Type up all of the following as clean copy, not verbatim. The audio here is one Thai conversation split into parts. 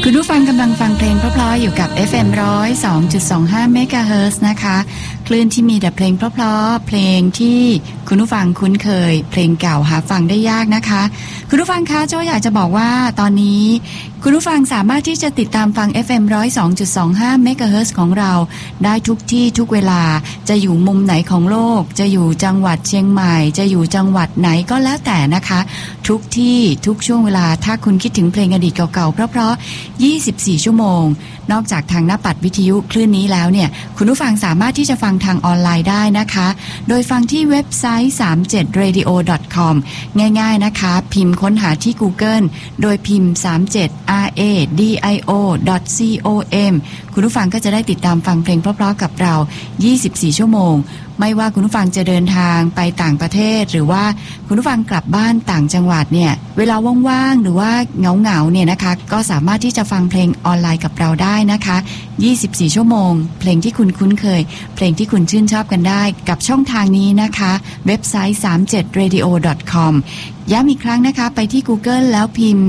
คุณผู้ฟังกำลังฟังเพลงเพราะๆอยู่กับ FM 102.25 เมกะเฮิรตซ์นะคะคลื่นที่มีแต่เพลงเพราะๆเพลงที่คุณผู้ฟังคุ้นเคยเพลงเก่าหาฟังได้ยากนะคะคุณผู้ฟังคะโจ้อยากจะบอกว่าตอนนี้คุณผู้ฟังสามารถที่จะติดตามฟัง FM 102.25 เมกะเฮิรตซ์ของเราได้ทุกที่ทุกเวลาจะอยู่มุมไหนของโลกจะอยู่จังหวัดเชียงใหม่จะอยู่จังหวัดไหนก็แล้วแต่นะคะทุกที่ทุกช่วงเวลาถ้าคุณคิดถึงเพลงอดีตเก่าๆเพราะๆ24 ชั่วโมงนอกจากทางหน้าปัดวิทยุคลื่นนี้แล้วเนี่ยคุณผู้ฟังสามารถที่จะฟังทางออนไลน์ได้นะคะโดยฟังที่เว็บไซต์ 37radio.com ง่ายๆนะคะพิมพ์ค้นหาที่ Google โดยพิมพ์ 37radio.com คุณผู้ฟังก็จะได้ติดตามฟังเพลงเพราะๆกับเรา24 ชั่วโมงไม่ว่าคุณผู้ฟังจะเดินทางไปต่างประเทศหรือว่าคุณผู้ฟังกลับบ้านต่างจังหวัดเนี่ยเวลาว่างๆหรือว่าเหงาๆเนี่ยนะคะก็สามารถที่จะฟังเพลงออนไลน์กับเราได้นะคะ24 ชั่วโมงเพลงที่คุณคุ้นเคยเพลงที่คุณชื่นชอบกันได้กับช่องทางนี้นะคะเว็บไซต์ 37radio.com ย้ำอีกครั้งนะคะไปที่ Google แล้วพิมพ์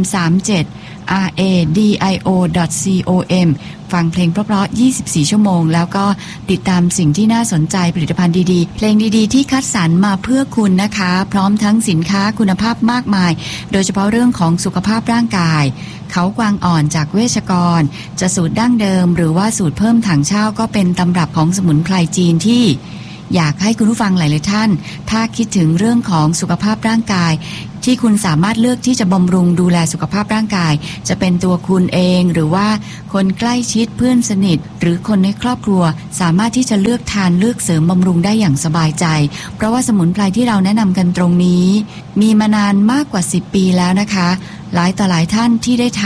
37radio.com ฟังเพลงเพราะๆ24 ชั่วโมงแล้วก็ติดตามสิ่งที่น่าสนใจผลิตภัณฑ์ดีๆเพลงดีๆที่คัดสรรมาเพื่อคุณนะคะพร้อมทั้งสินค้าคุณภาพมากมายโดยเฉพาะเรื่องของสุขภาพร่างกายเขากวางอ่อนจากเวชกรจะสูตรดั้งเดิมหรือว่าสูตรเพิ่มถังเช่าก็เป็นตำรับของสมุนไพรจีนที่อยากให้คุณผู้ฟังหลายๆท่านถ้าคิดถึงเรื่องของสุขภาพร่างกายที่คุณสามารถเลือกที่จะบำรุงดูแลสุขภาพร่างกายจะเป็นตัวคุณเองหรือว่าคนใกล้ชิดเพื่อนสนิทหรือคนในครอบครัวสามารถที่จะเลือกทานเลือกเสริมบำรุงได้อย่างสบายใจเพราะว่าสมุนไพรที่เราแนะนำกันตรงนี้มีมานานมากกว่า10 ปีแล้วนะคะหลายต่อหลายท่านที่ได้